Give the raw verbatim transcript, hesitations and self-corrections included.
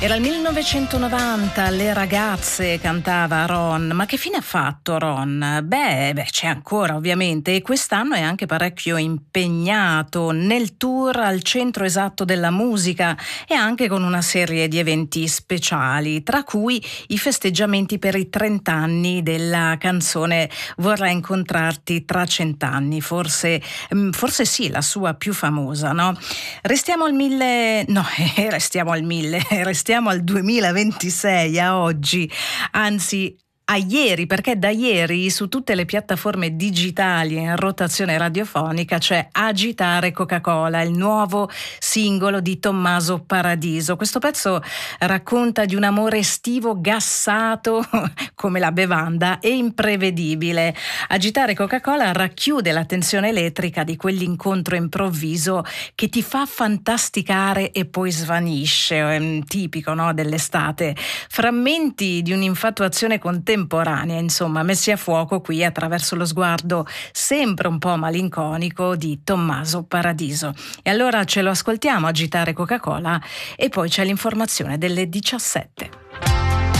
Era il millenovecentonovanta, Le ragazze cantava Ron. Ma che fine ha fatto Ron? Beh, beh, c'è ancora ovviamente, e quest'anno è anche parecchio impegnato nel tour al centro esatto della musica e anche con una serie di eventi speciali, tra cui i festeggiamenti per i trenta anni della canzone Vorrei incontrarti tra cent'anni, forse, forse sì, la sua più famosa, no? Restiamo al mille, no, eh, restiamo al mille, restiamo al duemilaventisei, a oggi, anzi a ieri, perché da ieri su tutte le piattaforme digitali in rotazione radiofonica c'è Agitare Coca-Cola, il nuovo singolo di Tommaso Paradiso. Questo pezzo racconta di un amore estivo gassato come la bevanda e imprevedibile. Agitare Coca-Cola racchiude la tensione elettrica di quell'incontro improvviso che ti fa fantasticare e poi svanisce, è tipico, no, dell'estate. Frammenti di un'infatuazione contemporanea, insomma, messi a fuoco qui attraverso lo sguardo sempre un po' malinconico di Tommaso Paradiso. E allora ce lo ascoltiamo, Agitare Coca-Cola, e poi c'è l'informazione delle diciassette.